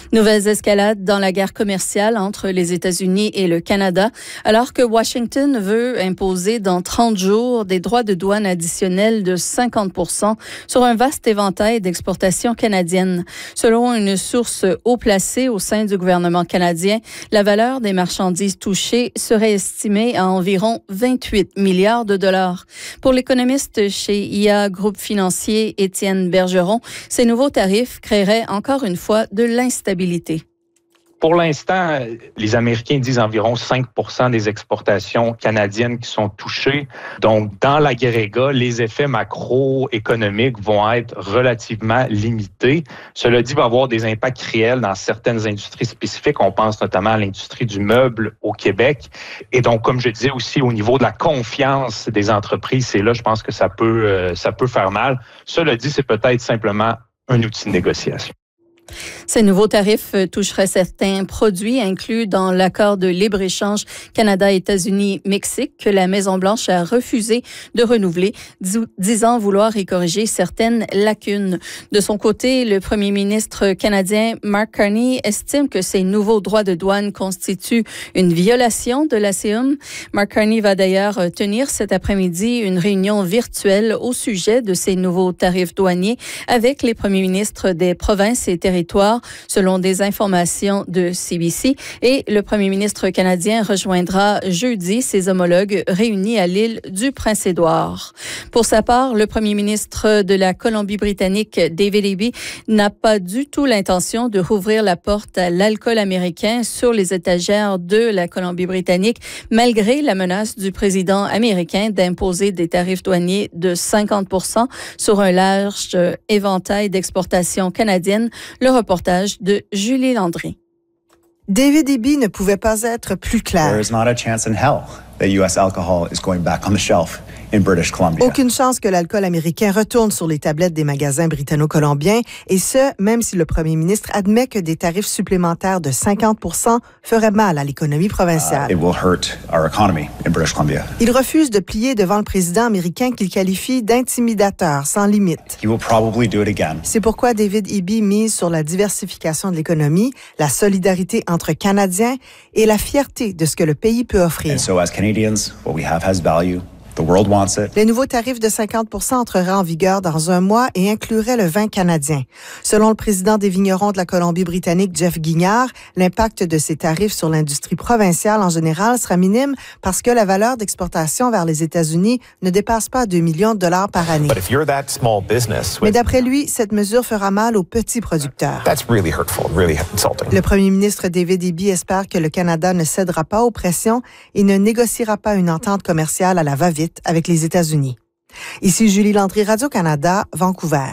Nouvelles escalades dans la guerre commerciale entre les États-Unis et le Canada, alors que Washington veut imposer dans 30 jours des droits de douane additionnels de 50% sur un vaste éventail d'exportations canadiennes. Selon une source haut placée au sein du gouvernement canadien, la valeur des marchandises touchées serait estimée à environ 28 milliards de dollars. Pour l'économiste chez IA Groupe Financier Étienne Bergeron, ces nouveaux tarifs créeraient encore une fois de l'instabilité. Pour l'instant, les Américains disent environ 5% des exportations canadiennes qui sont touchées. Donc, dans l'agrégat, les effets macroéconomiques vont être relativement limités. Cela dit, il va y avoir des impacts réels dans certaines industries spécifiques. On pense notamment à l'industrie du meuble au Québec. Et donc, comme je disais aussi, au niveau de la confiance des entreprises, c'est là, je pense que ça peut faire mal. Cela dit, c'est peut-être simplement un outil de négociation. Ces nouveaux tarifs toucheraient certains produits inclus dans l'accord de libre-échange Canada-États-Unis-Mexique que la Maison-Blanche a refusé de renouveler, disant vouloir y corriger certaines lacunes. De son côté, le premier ministre canadien Mark Carney estime que ces nouveaux droits de douane constituent une violation de l'ASEAN. Mark Carney va d'ailleurs tenir cet après-midi une réunion virtuelle au sujet de ces nouveaux tarifs douaniers avec les premiers ministres des provinces et territoires, selon des informations de CBC. Et le premier ministre canadien rejoindra jeudi ses homologues réunis à l'île du Prince-Édouard. Pour sa part, le premier ministre de la Colombie-Britannique, David Eby, n'a pas du tout l'intention de rouvrir la porte à l'alcool américain sur les étagères de la Colombie-Britannique, malgré la menace du président américain d'imposer des tarifs douaniers de 50% sur un large éventail d'exportations canadiennes. Le reportage de Julie Landry. David Eby ne pouvait pas être plus clair. There is not a chance in hell that U.S. alcohol is going back on the shelf in British Columbia. Aucune chance que l'alcool américain retourne sur les tablettes des magasins britanno-colombiens, et ce, même si le premier ministre admet que des tarifs supplémentaires de 50% feraient mal à l'économie provinciale. It will hurt our economy in British Columbia. Il refuse de plier devant le président américain qu'il qualifie d'intimidateur sans limite. He will probably do it again. C'est pourquoi David Eby mise sur la diversification de l'économie, la solidarité entre Canadiens et la fierté de ce que le pays peut offrir. And so as Canadians, what we have has value. The world wants it. Les nouveaux tarifs de 50% entreraient en vigueur dans un mois et incluraient le vin canadien. Selon le président des vignerons de la Colombie-Britannique, Jeff Guignard, l'impact de ces tarifs sur l'industrie provinciale en général sera minime parce que la valeur d'exportation vers les États-Unis ne dépasse pas 2 millions de dollars par année. But if you're that small business Mais d'après lui, cette mesure fera mal aux petits producteurs. that's really hurtful, really insulting. Le premier ministre David Eby espère que le Canada ne cédera pas aux pressions et ne négociera pas une entente commerciale à la va-vite avec les États-Unis. Ici Julie Landry, Radio-Canada, Vancouver.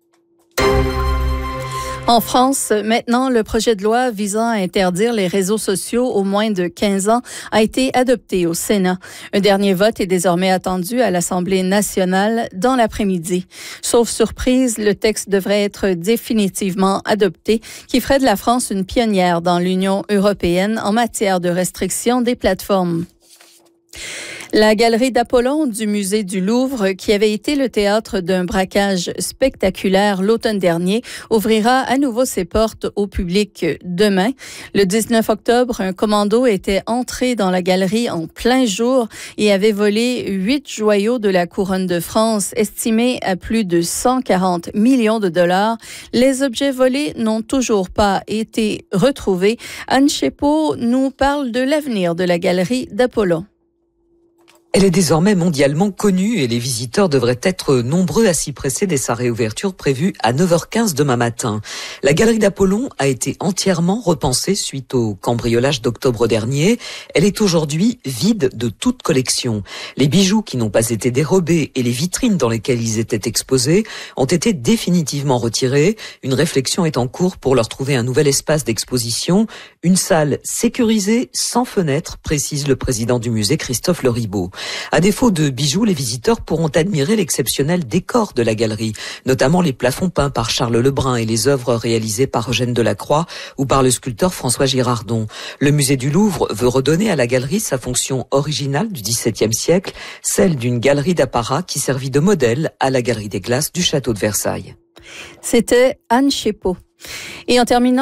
En France, maintenant, le projet de loi visant à interdire les réseaux sociaux aux moins de 15 ans a été adopté au Sénat. Un dernier vote est désormais attendu à l'Assemblée nationale dans l'après-midi. Sauf surprise, le texte devrait être définitivement adopté, qui ferait de la France une pionnière dans l'Union européenne en matière de restriction des plateformes. La galerie d'Apollon du musée du Louvre, qui avait été le théâtre d'un braquage spectaculaire l'automne dernier, ouvrira à nouveau ses portes au public demain. Le 19 octobre, un commando était entré dans la galerie en plein jour et avait volé 8 joyaux de la couronne de France, estimés à plus de 140 millions de dollars. Les objets volés n'ont toujours pas été retrouvés. Anne Chépeau nous parle de l'avenir de la galerie d'Apollon. Elle est désormais mondialement connue et les visiteurs devraient être nombreux à s'y presser dès sa réouverture prévue à 9h15 demain matin. La galerie d'Apollon a été entièrement repensée suite au cambriolage d'octobre dernier. Elle est aujourd'hui vide de toute collection. Les bijoux qui n'ont pas été dérobés et les vitrines dans lesquelles ils étaient exposés ont été définitivement retirés. Une réflexion est en cours pour leur trouver un nouvel espace d'exposition, une salle sécurisée sans fenêtre, précise le président du musée Christophe Leribaud. À défaut de bijoux, les visiteurs pourront admirer l'exceptionnel décor de la galerie, notamment les plafonds peints par Charles Lebrun et les œuvres réalisées par Eugène Delacroix ou par le sculpteur François Girardon. Le musée du Louvre veut redonner à la galerie sa fonction originale du XVIIe siècle, celle d'une galerie d'apparat qui servit de modèle à la galerie des glaces du château de Versailles. C'était Anne Chépeau. Et en terminant